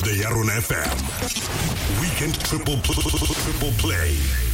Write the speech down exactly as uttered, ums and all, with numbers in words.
The Yaron F M. Weekend triple, triple play.